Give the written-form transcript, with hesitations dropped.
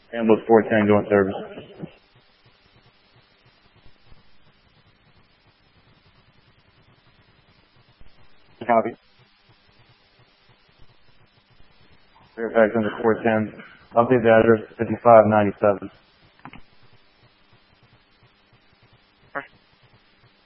Ambulance 410 doing service. Copy. Fairfax under 410. Update the address 5597.